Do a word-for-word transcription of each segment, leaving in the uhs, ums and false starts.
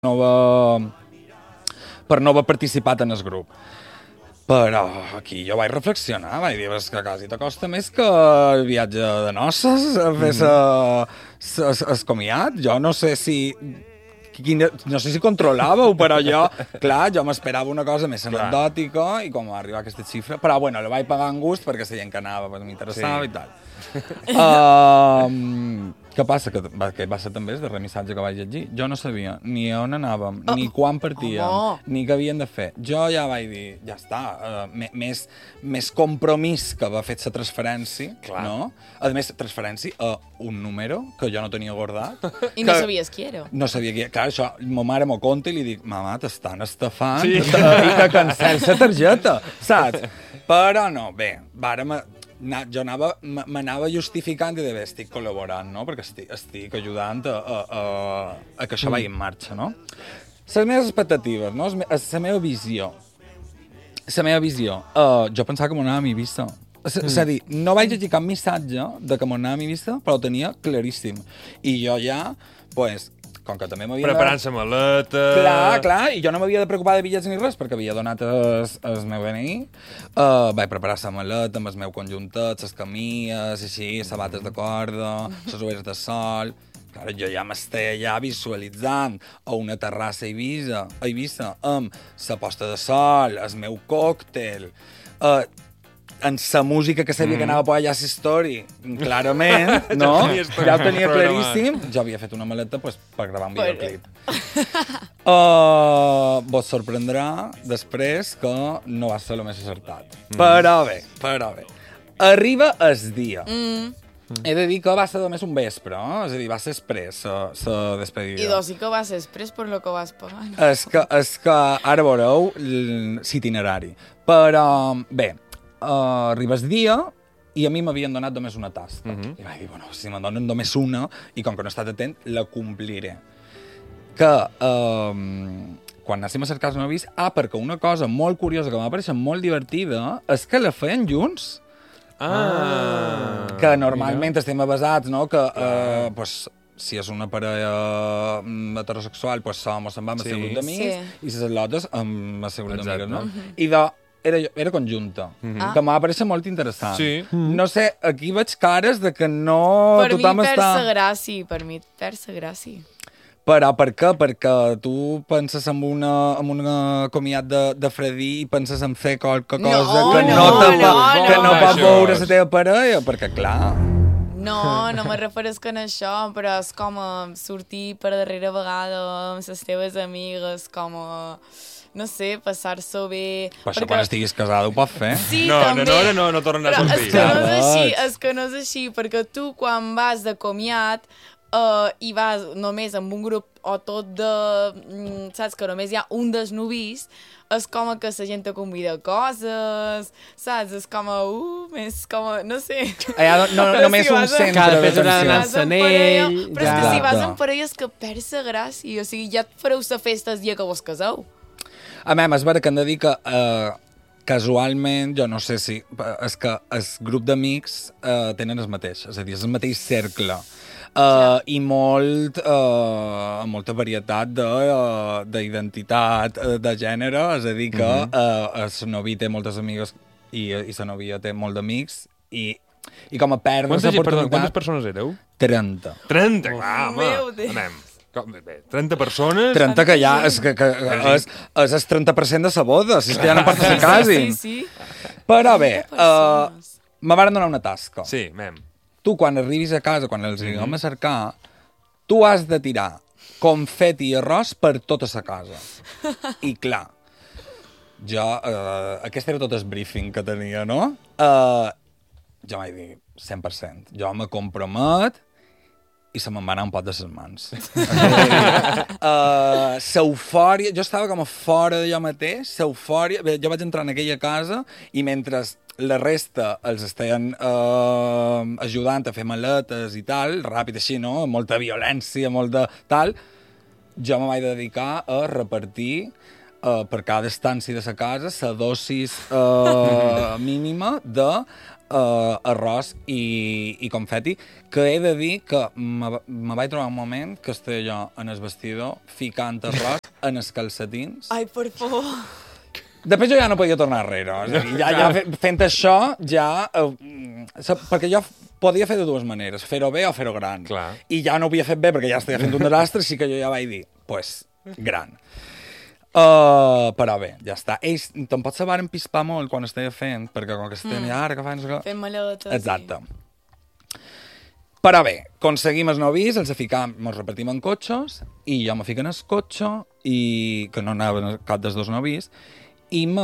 no haver, per no haver participat en el grup. Però aquí jo vaig reflexionar, vaig dir que quasi t'acosta més que el viatge de noces a fer el comiat. Jo no sé si... Quina, no sé si controlàveu, però jo, clar, jo m'esperava una cosa més anecdòtica i com va arribar aquesta xifra, però bueno, la vaig pagar en gust perquè la gent que anava m'interessava sí. i tal. Uh, què passa? Que, que va ser també el darrer missatge que vaig llegir. Jo no sabia ni on anàvem, oh. ni quan partíem, oh. ni què havien de fer. Jo ja vaig dir, ja està, uh, més, més compromís que haver fet la transferència, clar. No? A més, transferència a un número que jo no tenia guardat. I no sabies qui era. No sabia qui era. Clar, això, ma mare m'ho conta i li dic, mama, t'estan estafant sí. i que cancel la targeta, saps? Però no, bé, vàrem... Jo anava, m'anava justificant i de bé, estic col·laborant, no? Perquè estic, estic ajudant a, a, a, a que això vagi en marxa, no? Les meves expectatives, no? La meva visió. La meva visió. Uh, jo pensava que m'anava a mi vista. És a dir, no vaig llegir cap missatge de que m'anava a mi vista, però ho tenia claríssim. I jo ja, pues, com que també m'havia... Preparant-se maleta... Clar, clar, i jo no m'havia de preocupar de bitllets ni res, perquè havia donat el meu D N I. Uh, vaig preparar la maleta amb el meu conjuntet, les camies, així, sabates de corda, les ulleres de sol... Clar, jo ja m'estic ja visualitzant a una terrassa a Eivissa, a Eivissa amb la posta de sol, el meu còctel... Uh, en la música que sabia mm. que anava a poder allà a la story, clarament, no? Ja ho tenia claríssim. Jo havia fet una maleta pues, per gravar un videoclip. uh, vos sorprendrà després que no va ser el més acertat. Mm. Però bé, però bé. Arriba el dia. Mm. He de dir que va ser només un vespre, eh? És a dir, va ser express, la despedida. I doncs sí que va ser express per lo que vas pagar. És que, és que ara veureu l'itinerari. Però, bé, Uh, arriba el dia i a mi m'havien donat només una tasca. Uh -huh. I vaig dir, bueno, si me'n donen només una i com que no he estat atent, la compliré. Que uh, quan anéssim a cercar els novis, ah, perquè una cosa molt curiosa que m'ha pareixet molt divertida és que la feien junts. Ah! Que normalment mira. Estem avasats, no?, que uh, pues, si és una parella heterosexual, pues som o se'n va amb sí. el seu grup d'amics sí. i si les lotes amb el seu grup d'amigues, no? Uh -huh. I de... Era, era conjunta, mm -hmm. que m'ha pareixer molt interessant. Sí. Mm. No sé, aquí veig cares de que no per tothom mi està... Per mi perd la gràcia, per mi perd la gràcia. Però per què? Perquè tu penses en una, en una comiat de, de fredí i penses en fer qualque cosa no, que no, no, te no, va, no, que no, no pot veure la teva parella, perquè clar... No, no me refereixo a això, però és com a sortir per darrera vegada amb les teves amigues, com a... no sé, passar-s'ho bé... Però això perquè... quan estiguis casada ho pots fer. Sí, no, també. No, no, no, no tornen a sortir. És que no és així, és que no és així, perquè tu quan vas de comiat uh, i vas només amb un grup o tot de... saps que només hi ha un dels novis, és com que la gent te convida a coses, saps? És com a... Uh, més com a... no sé. Allà no, no, només si un centre d'atenció. Però és que si vas en parella és que perds la gràcia, o sigui, ja et fareu la festa el dia que vos caseu. A mi, és vera que hem de dir que uh, casualment, jo no sé si... És que el grup d'amics uh, tenen el mateix, és a dir, és el mateix cercle. Uh, I molt, uh, molta varietat d'identitat, de, uh, de gènere, és a dir, que uh -huh. uh, el novi té moltes amigues i, i la novia té molt d'amics i, i com a perdre l'oportunitat... Perdó, quantes persones éreu? trenta. trenta, clar, home. Anem. Bé, trenta persones... trenta que ja és, que, que, és, és el trenta per cent de la boda, si és que ja no pot ser quasi. Sí, sí. Però bé, uh, me van donar una tasca. Sí, mem. Tu, quan arribis a casa, quan els anirem mm -hmm. a cercar, tu has de tirar confeti i arròs per tota la casa. I clar, jo... Uh, aquest era tot el briefing que tenia, no? Uh, jo vaig dir, cent per cent. Jo me compromet i se me'n va anar un pot de les mans. uh, L'eufòria... Jo estava com a fora de jo mateix, l'eufòria... Jo vaig entrar en aquella casa i mentre la resta els estaven uh, ajudant a fer maletes i tal, ràpid així, no? Molta violència, molt de tal... Jo me vaig dedicar a repartir uh, per cada estància de la casa la dosis uh, mínima de uh, arròs i, i confeti, que he de dir que me, me vaig trobar un moment que estic jo en el vestidor ficant arròs en els calcetins. Ai, per favor. Després jo ja no podia tornar enrere. És a dir, ja, ja fent això, ja... Uh, perquè jo podia fer de dues maneres, fer-ho bé o fer-ho gran. Clar. I ja no ho havia fet bé perquè ja estia fent un desastre, així que jo ja vaig dir, pues, gran. Uh, però bé, ja està. Ells tampoc se van empispar molt quan estava fent, perquè com que estem mm. ara, que fan... Fent maletes. Exacte. Sí. Però bé, aconseguim els novis, els ficam, ens repartim en cotxes, i jo me fico en el cotxe, i que no anava cap dels dos novis, i me...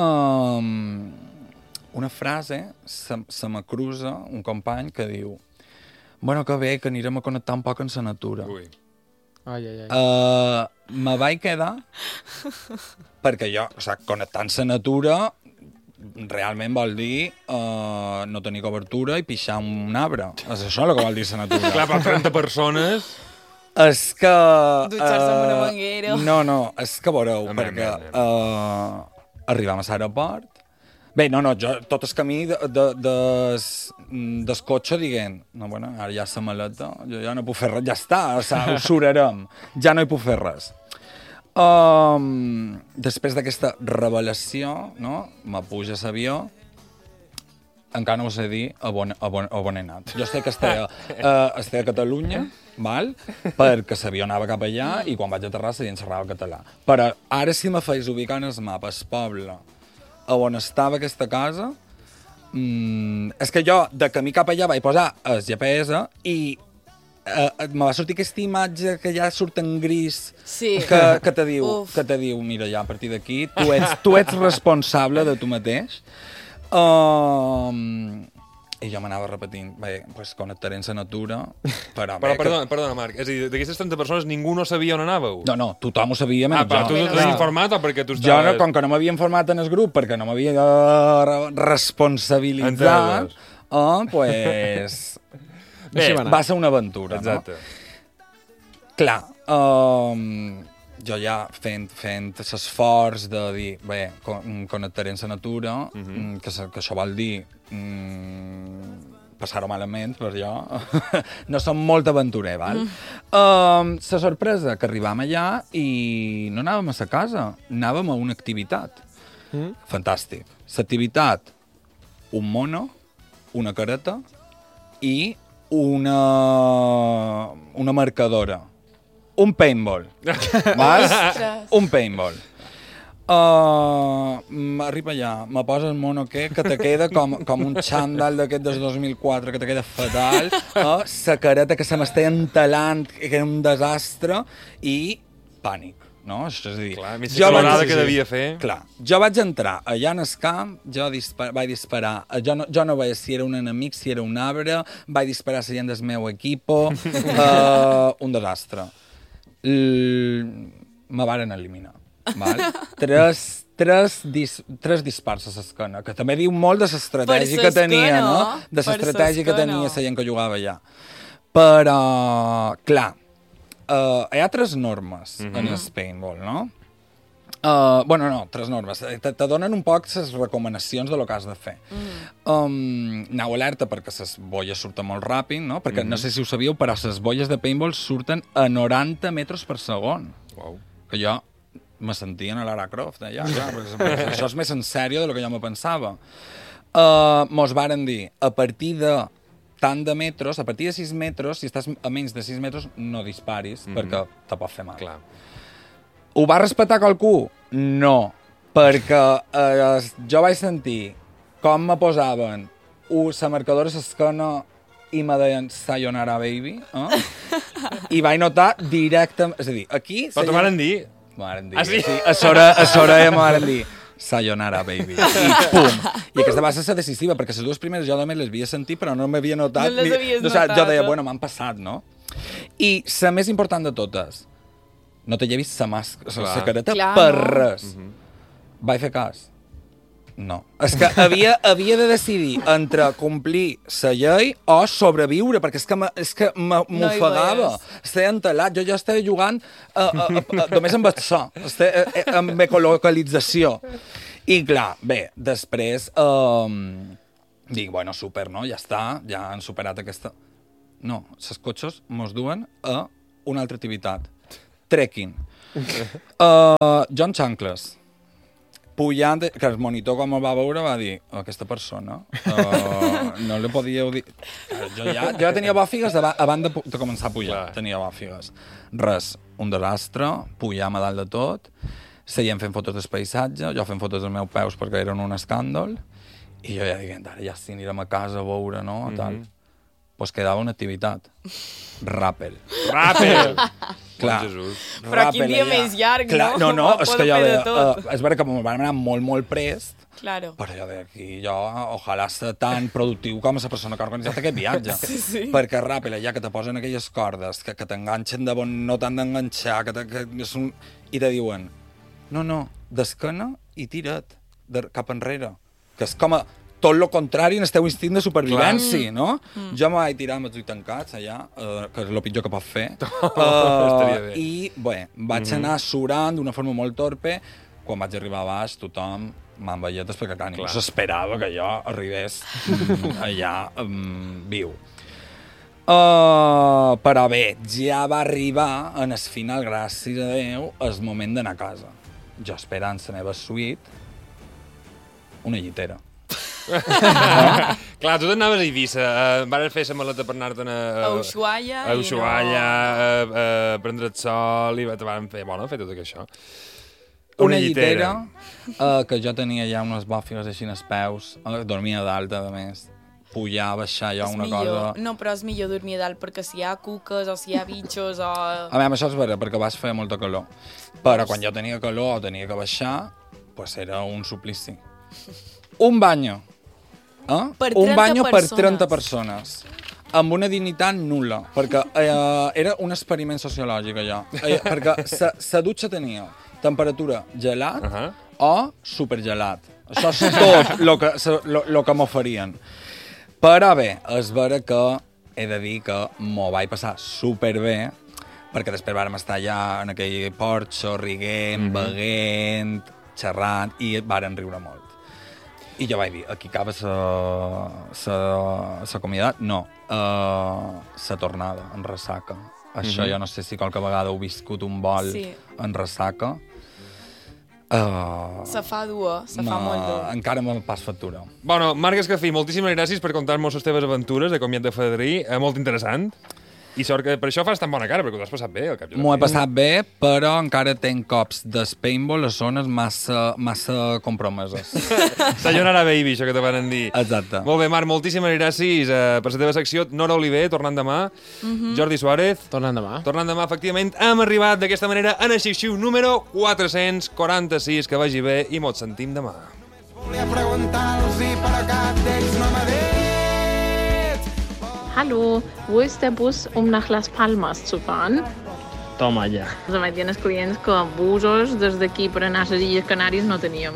una frase se, se me cruza un company que diu bueno, que bé, que anirem a connectar un poc en la natura. Ui. Ai, ai, ai. Uh, me vaig quedar perquè jo, o sigui, connectar en la natura realment vol dir uh, no tenir cobertura i pixar un arbre. És això el que vol dir la natura. Clar, per trenta persones... És que... Dutxar-se amb una manguera. No, no, és que veureu, Anem, perquè anem. uh, arribam a l'aeroport. Bé, no, no, jo tot el camí de, de, des, des cotxe dient, no, bueno, ara ja la maleta, jo ja no puc fer res, ja està, o sigui, ho surarem, ja no hi puc fer res. Um, després d'aquesta revelació, no, me puja a l'avió, encara no ho sé dir a on, a on, a on he anat. Jo sé que estic a, uh, estic a Catalunya, val? Perquè l'avió anava cap allà i quan vaig aterrar s'havia encerrat el català. Però ara si me feis ubicar en el mapa, el poble, a on estava aquesta casa, mm, és que jo, de camí cap allà, vaig posar el G P S i eh, me va sortir aquesta imatge que ja surt en gris, sí. que, que te diu, Uf. que te diu, mira, ja a partir d'aquí, tu ets, tu ets responsable de tu mateix. Um, I jo m'anava repetint, bé, pues connectaré en la natura, però... Però, bé, perdona, que... perdona, Marc, és a dir, d'aquestes trenta persones ningú no sabia on anàveu? No, no, tothom ho sabia, menys Ah, però jo. tu t'has informat o perquè tu Jo, estaves... no, com que no m'havia informat en el grup, perquè no m'havia uh, responsabilitzat, uh, pues... Bé, va ser una aventura, exacte. No? Clar, um, jo ja fent, fent l'esforç de dir, bé, con connectaré en la natura, uh -huh. que, que això vol dir mm, passar-ho malament, per jo no som molt aventurer, val? Mm. Um, la sorpresa, que arribàvem allà i no anàvem a la casa, anàvem a una activitat. Mm. Fantàstic. L'activitat, un mono, una careta i una, una marcadora. Un paintball. Val? Un paintball. Uh, arriba allà, me posa el mono que, que te queda com, com un xandall d'aquest del dos mil quatre, que te queda fatal, uh, sa careta que se m'està entelant, que era un desastre, i pànic, no? És a dir, clar, jo vaig, que devia fer. Clar, jo vaig entrar allà en el camp, jo dispar, vaig disparar, jo no, jo no veia si era un enemic, si era un arbre, vaig disparar a la gent del meu equipo, uh, un desastre. L... Me varen eliminar. Val? Tres, tres, dis, tres dispars a l'esquena, que també diu molt de l'estratègia que tenia, no? De l'estratègia que tenia la gent que jugava allà. Però, clar, uh, hi ha tres normes mm -hmm. en el paintball, no? Uh, bueno, no, tres normes. Te, te donen un poc les recomanacions de lo que has de fer. Mm. Um, aneu alerta perquè les bolles surten molt ràpid, no? Perquè mm. no sé si ho sabíeu, però les bolles de paintball surten a noranta metres per segon. Wow. Que jo me sentia a Lara Croft, eh? Ja, clar, perquè això és més en sèrio del que jo me pensava. Uh, mos varen dir, a partir de tant de metres, a partir de sis metres, si estàs a menys de sis metres, no disparis, mm -hmm. perquè te pot fer mal. Clar. Ho va respectar qualcú? No, perquè eh, jo vaig sentir com me posaven la marcadora a l'esquena i me deien Sayonara baby, eh? I vaig notar directament... És a dir, aquí... Però t'ho varen dir? M'ho varen dir, ah, sí? sí. A sobre, a sobre ja m'ho varen dir Sayonara baby. I pum! I aquesta va ser la decisiva, perquè les dues primeres jo només les havia sentit, però no m'havia notat. No les havies ni... o sigui, notat. Jo deia, bueno, m'han passat, no? I la més important de totes, no te llevis la careta per no. res. Uh -huh. Vaig fer cas? No. És que havia, havia de decidir entre complir la llei o sobreviure, perquè és que, és que m'ofegava. No estava entelat. Jo ja estava jugant a, a, a, a, només amb el so, estava amb ecolocalització. I clar, bé, després... Um, Dic, bueno, super, no? Ja està, ja han superat aquesta... No, els cotxes mos duen a una altra activitat. Trekking. uh, John Chancles. Pujant, que el monitor quan me'l va veure va dir, aquesta persona, uh, no li podíeu dir... Jo ja, jo ja tenia bòfigues abans de, de començar a pujar, Clar. tenia bòfigues. Res, un desastre, pujam a dalt de tot, seguíem fent fotos del paisatge, jo fent fotos dels meus peus perquè eren un escàndol, i jo ja diguem, ara ja sí, anirem a casa a veure, no? Mm -hmm. Tal. Pues quedava una activitat. Rappel. Rappel! Clar. Jesús. Però quin dia més llarg, Clar, no? No, no, és que jo deia... Uh, és vera que m'ho van anar molt, molt prest, claro. però jo deia aquí, jo, ojalà ser tan productiu com la persona que ha organitzat aquest viatge. Sí, sí. Perquè Rappel, ja que te posen aquelles cordes, que, que t'enganxen de bon no t'han d'enganxar, que, te, que és un... i te diuen, no, no, d'esquena i tira't de, cap enrere. Que és com a... tot el contrari en el teu instint de supervivència, no? Mm. Jo me vaig tirar amb els ulls tancats allà, uh, que és el pitjor que pots fer. Uh, I, bé, vaig mm -hmm. anar surant d'una forma molt torpe. Quan vaig arribar a baix, tothom m'han velletes perquè, clar, ningú s'esperava que jo arribés mm, allà um, viu. Uh, però bé, ja va arribar en el final, gràcies a Déu, el moment d'anar a casa. Jo esperant la meva suite, una llitera. Clar, tu t'anaves a Eivissa, uh, vas fer la maleta per anar-te'n a... A Ushuaia. A Ushuaia, no... a, a prendre el sol, i te van fer, bueno, fer tot això. Una, una llitera, uh, que jo tenia ja unes bòfigues així en els peus, uh, dormia dalt, a més, pujar, baixar, jo una millor. cosa... No, però és millor dormir a dalt, perquè si hi ha cuques o si hi ha bitxos o... A veure, això és vera, perquè vas fer molta calor. Però quan jo tenia calor o tenia que baixar, pues era un suplici. Un banyo. Eh? Un banyo per trenta persones. Amb una dignitat nul·la, perquè eh, era un experiment sociològic, allò. Eh, perquè sa, sa dutxa tenia temperatura gelat uh -huh. o supergelat. Això és tot el que, lo, lo que m'oferien. Però bé, és vera que he de dir que m'ho vaig passar superbé, perquè després vàrem estar allà en aquell porxo, riguent, uh -huh. beguent, xerrant, i varen riure molt. I jo vaig dir, aquí acaba la comiadat? No, la uh, tornada, en ressaca. Això mm-hmm. jo no sé si qualque vegada heu viscut un vol sí. en ressaca. Uh, se fa dur, se fa molt dur. Encara me'n pas factura. Bueno, Marc Escafí, moltíssimes gràcies per contar-nos les teves aventures de comiat de fadrí. Eh, molt interessant. I sort que per això fas tan bona cara, perquè t'ho has passat bé. M'ho he passat bé, però encara tenc cops d'espaintball a zones massa, massa compromeses. Sayonara baby, això que te van dir. Exacte. Molt bé, Marc, moltíssimes gràcies uh, per la teva secció. Nora Oliver, tornant demà. Mm-hmm. Jordi Suárez. Tornant demà. Tornant demà, efectivament. Hem arribat d'aquesta manera en el xiu-xiu número quatre-cents quaranta-sis. Que vagi bé i mos sentim demà. Volia preguntar-los i per a cap d'ells no m'ha dit. Hallo, wo ist der Bus, um nach Las Palmas zu fahren? Toma ja. Se me tienes clients que busos des d'aquí per anar a les Illes Canàries no teníem.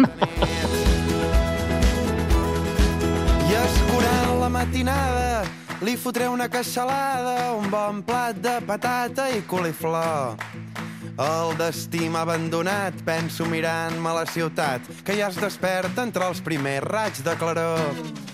I escurant la matinada li fotré una queixalada, un bon plat de patata i coliflor. El destí m'ha abandonat, penso mirant-me la ciutat, que ja es desperta entre els primers raigs de claror.